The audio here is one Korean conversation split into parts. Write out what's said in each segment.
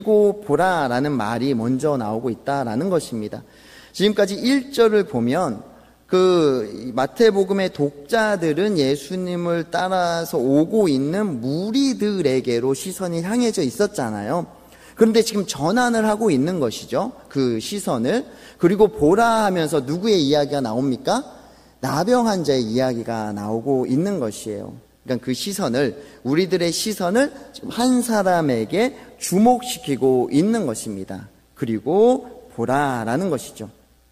고 보라라는 말이 먼저 나오고 있다라는 것입니다. 지금까지 1절을 보면 그 마태복음의 독자들은 예수님을 따라서 오고 있는 무리들에게로 시선이 향해져 있었잖아요. 그런데 지금 전환을 하고 있는 것이죠. 그 시선을. 그리고 보라 하면서 누구의 이야기가 나옵니까? 나병 환자의 이야기가 나오고 있는 것이에요. 그러니까 그 시선을, 우리들의 시선을 지금 한 사람에게 주목시키고 있는 것입니다. 그리고 보라라는 것이죠.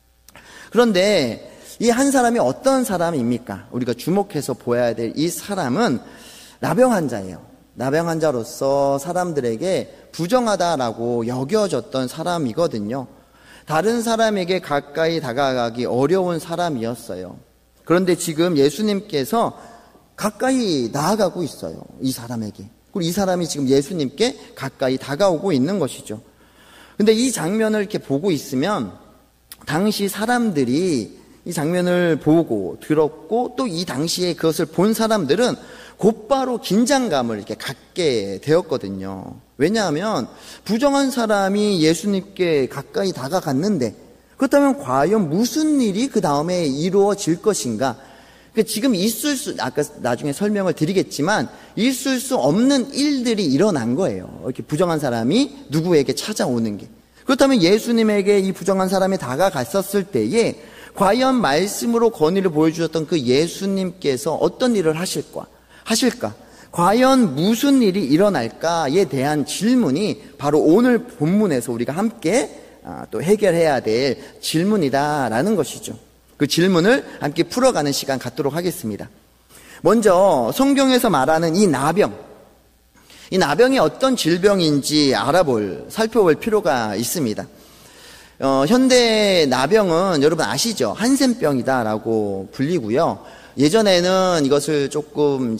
그런데 이 한 사람이 어떤 사람입니까? 우리가 주목해서 보아야 될 이 사람은 나병 환자예요. 나병 환자로서 사람들에게 부정하다라고 여겨졌던 사람이거든요. 다른 사람에게 가까이 다가가기 어려운 사람이었어요. 그런데 지금 예수님께서 가까이 나아가고 있어요. 이 사람에게. 그리고 이 사람이 지금 예수님께 가까이 다가오고 있는 것이죠. 근데 이 장면을 이렇게 보고 있으면 당시 사람들이 이 장면을 보고 들었고 또 이 당시에 그것을 본 사람들은 곧바로 긴장감을 이렇게 갖게 되었거든요. 왜냐하면 부정한 사람이 예수님께 가까이 다가갔는데 그렇다면 과연 무슨 일이 그 다음에 이루어질 것인가? 지금 아까 나중에 설명을 드리겠지만 있을 수 없는 일들이 일어난 거예요. 이렇게 부정한 사람이 누구에게 찾아오는 게. 그렇다면 예수님에게 이 부정한 사람이 다가갔었을 때에 과연 말씀으로 권위를 보여주셨던 그 예수님께서 어떤 일을 하실까? 과연 무슨 일이 일어날까에 대한 질문이 바로 오늘 본문에서 우리가 함께 또 해결해야 될 질문이다라는 것이죠. 그 질문을 함께 풀어가는 시간 갖도록 하겠습니다. 먼저 성경에서 말하는 이 나병이 어떤 질병인지 살펴볼 필요가 있습니다. 현대 나병은 여러분 아시죠? 한센병이다라고 불리고요. 예전에는 이것을 조금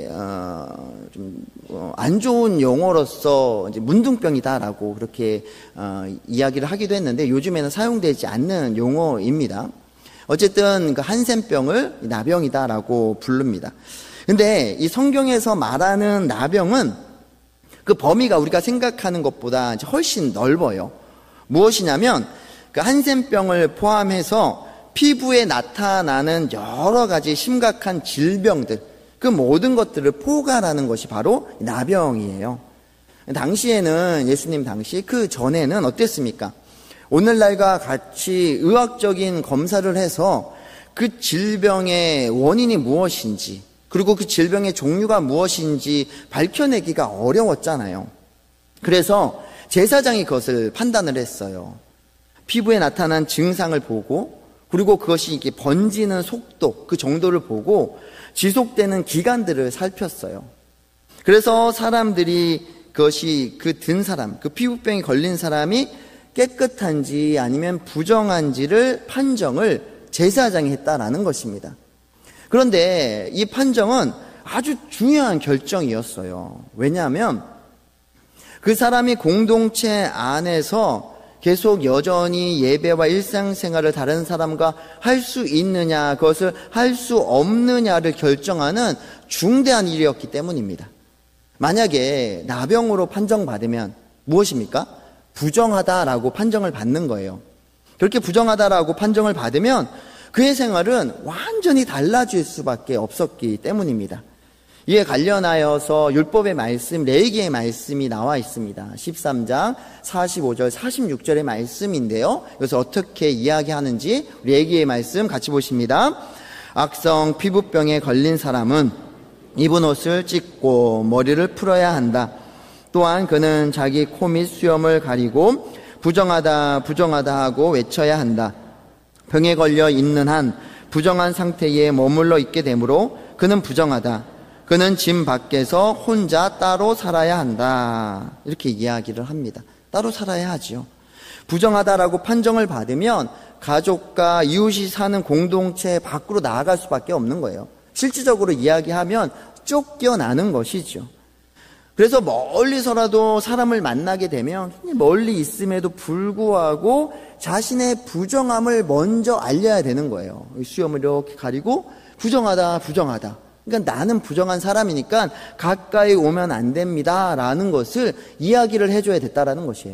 안 좋은 용어로서 이제 문둥병이다라고 그렇게 이야기를 하기도 했는데 요즘에는 사용되지 않는 용어입니다. 어쨌든 그 한센병을 나병이다라고 부릅니다. 근데 이 성경에서 말하는 나병은 그 범위가 우리가 생각하는 것보다 훨씬 넓어요. 무엇이냐면 그 한센병을 포함해서 피부에 나타나는 여러 가지 심각한 질병들, 그 모든 것들을 포괄하는 것이 바로 나병이에요. 당시에는 예수님 당시 그 전에는 어땠습니까? 오늘날과 같이 의학적인 검사를 해서 그 질병의 원인이 무엇인지 그리고 그 질병의 종류가 무엇인지 밝혀내기가 어려웠잖아요. 그래서 제사장이 그것을 판단을 했어요. 피부에 나타난 증상을 보고 그리고 그것이 이렇게 번지는 속도, 그 정도를 보고 지속되는 기간들을 살폈어요. 그래서 사람들이 그것이 그 든 사람, 그 피부병이 걸린 사람이 깨끗한지 아니면 부정한지를 판정을 제사장이 했다라는 것입니다. 그런데 이 판정은 아주 중요한 결정이었어요. 왜냐하면 그 사람이 공동체 안에서 계속 여전히 예배와 일상생활을 다른 사람과 할 수 있느냐, 그것을 할 수 없느냐를 결정하는 중대한 일이었기 때문입니다. 만약에 나병으로 판정받으면 무엇입니까? 부정하다라고 판정을 받는 거예요. 그렇게 부정하다라고 판정을 받으면 그의 생활은 완전히 달라질 수밖에 없었기 때문입니다. 이에 관련하여서 율법의 말씀, 레위기의 말씀이 나와 있습니다. 13장 45절, 46절의 말씀인데요. 여기서 어떻게 이야기하는지 레위기의 말씀 같이 보십니다. 악성 피부병에 걸린 사람은 입은 옷을 찢고 머리를 풀어야 한다. 또한 그는 자기 코 및 수염을 가리고 부정하다 하고 외쳐야 한다. 병에 걸려 있는 한 부정한 상태에 머물러 있게 되므로 그는 부정하다. 그는 집 밖에서 혼자 따로 살아야 한다. 이렇게 이야기를 합니다. 따로 살아야 하지요. 부정하다라고 판정을 받으면 가족과 이웃이 사는 공동체 밖으로 나아갈 수밖에 없는 거예요. 실질적으로 이야기하면 쫓겨나는 것이죠. 그래서 멀리서라도 사람을 만나게 되면 멀리 있음에도 불구하고 자신의 부정함을 먼저 알려야 되는 거예요. 수염을 이렇게 가리고 부정하다. 그러니까 나는 부정한 사람이니까 가까이 오면 안 됩니다 라는 것을 이야기를 해줘야 됐다라는 것이에요.